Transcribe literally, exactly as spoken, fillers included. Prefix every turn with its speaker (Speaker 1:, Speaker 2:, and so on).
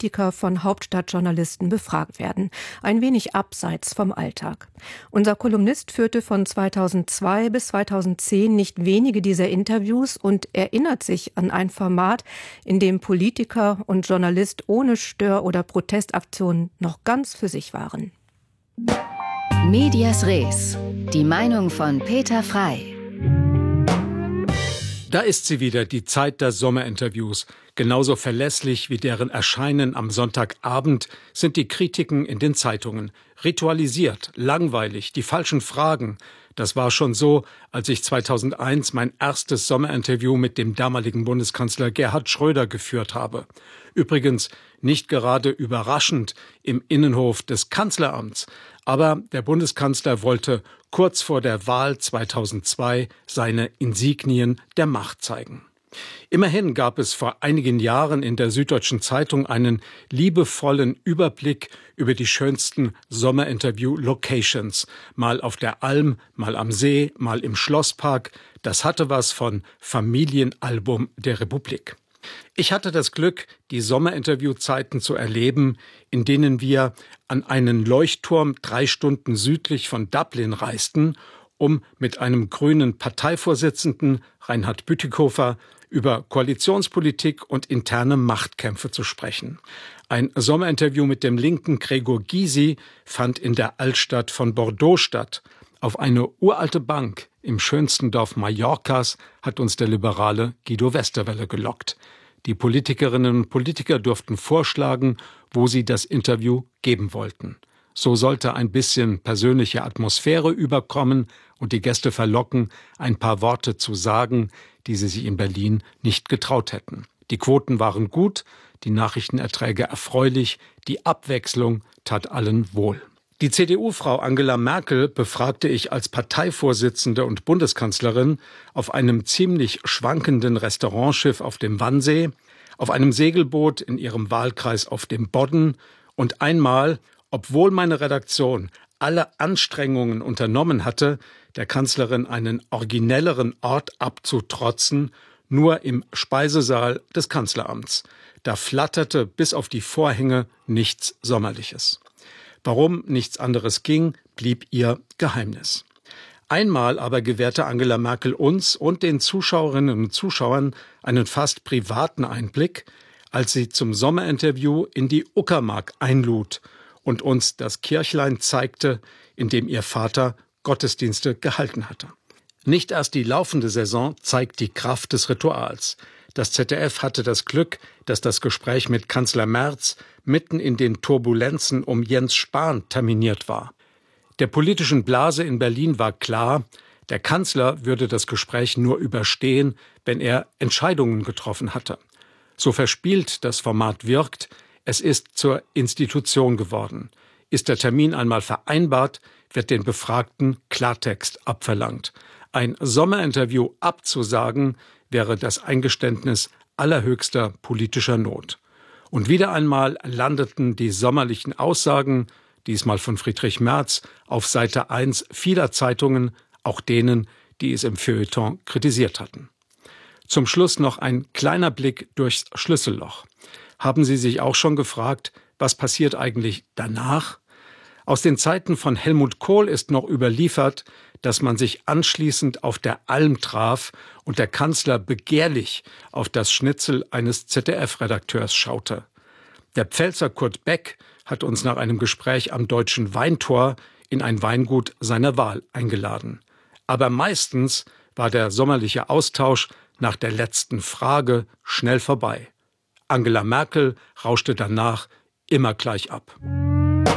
Speaker 1: Politiker von Hauptstadtjournalisten befragt werden. Ein wenig abseits vom Alltag. Unser Kolumnist führte von zweitausendzwei bis zweitausendzehn nicht wenige dieser Interviews und erinnert sich an ein Format, in dem Politiker und Journalist ohne Stör- oder Protestaktionen noch ganz für sich waren.
Speaker 2: Medias Res. Die Meinung von Peter Frey.
Speaker 3: Da ist sie wieder, die Zeit der Sommerinterviews. Genauso verlässlich wie deren Erscheinen am Sonntagabend sind die Kritiken in den Zeitungen. Ritualisiert, langweilig, die falschen Fragen. Das war schon so, als ich zweitausendeins mein erstes Sommerinterview mit dem damaligen Bundeskanzler Gerhard Schröder geführt habe. Übrigens nicht gerade überraschend im Innenhof des Kanzleramts. Aber der Bundeskanzler wollte kurz vor der Wahl zweitausendzwei seine Insignien der Macht zeigen. Immerhin gab es vor einigen Jahren in der Süddeutschen Zeitung einen liebevollen Überblick über die schönsten Sommerinterview-Locations. Mal auf der Alm, mal am See, mal im Schlosspark. Das hatte was von Familienalbum der Republik. Ich hatte das Glück, die Sommerinterviewzeiten zu erleben, in denen wir an einen Leuchtturm drei Stunden südlich von Dublin reisten, um mit einem grünen Parteivorsitzenden, Reinhard Bütikofer, über Koalitionspolitik und interne Machtkämpfe zu sprechen. Ein Sommerinterview mit dem linken Gregor Gysi fand in der Altstadt von Bordeaux statt. Auf eine uralte Bank im schönsten Dorf Mallorcas hat uns der liberale Guido Westerwelle gelockt. Die Politikerinnen und Politiker durften vorschlagen, wo sie das Interview geben wollten. So sollte ein bisschen persönliche Atmosphäre überkommen und die Gäste verlocken, ein paar Worte zu sagen, die sie sich in Berlin nicht getraut hätten. Die Quoten waren gut, die Nachrichtenerträge erfreulich, die Abwechslung tat allen wohl. Die C D U-Frau Angela Merkel befragte ich als Parteivorsitzende und Bundeskanzlerin auf einem ziemlich schwankenden Restaurantschiff auf dem Wannsee, auf einem Segelboot in ihrem Wahlkreis auf dem Bodden und einmal, obwohl meine Redaktion alle Anstrengungen unternommen hatte, der Kanzlerin einen originelleren Ort abzutrotzen, nur im Speisesaal des Kanzleramts. Da flatterte bis auf die Vorhänge nichts Sommerliches. Warum nichts anderes ging, blieb ihr Geheimnis. Einmal aber gewährte Angela Merkel uns und den Zuschauerinnen und Zuschauern einen fast privaten Einblick, als sie zum Sommerinterview in die Uckermark einlud und uns das Kirchlein zeigte, in dem ihr Vater Gottesdienste gehalten hatte. Nicht erst die laufende Saison zeigt die Kraft des Rituals. Das Z D F hatte das Glück, dass das Gespräch mit Kanzler Merz mitten in den Turbulenzen um Jens Spahn terminiert war. Der politischen Blase in Berlin war klar, der Kanzler würde das Gespräch nur überstehen, wenn er Entscheidungen getroffen hatte. So verspielt das Format wirkt, es ist zur Institution geworden. Ist der Termin einmal vereinbart, wird den Befragten Klartext abverlangt. Ein Sommerinterview abzusagen, wäre das Eingeständnis allerhöchster politischer Not. Und wieder einmal landeten die sommerlichen Aussagen, diesmal von Friedrich Merz, auf Seite eins vieler Zeitungen, auch denen, die es im Feuilleton kritisiert hatten. Zum Schluss noch ein kleiner Blick durchs Schlüsselloch. Haben Sie sich auch schon gefragt, was passiert eigentlich danach? Aus den Zeiten von Helmut Kohl ist noch überliefert, dass man sich anschließend auf der Alm traf und der Kanzler begehrlich auf das Schnitzel eines Z D F-Redakteurs schaute. Der Pfälzer Kurt Beck hat uns nach einem Gespräch am Deutschen Weintor in ein Weingut seiner Wahl eingeladen. Aber meistens war der sommerliche Austausch nach der letzten Frage schnell vorbei. Angela Merkel rauschte danach immer gleich ab.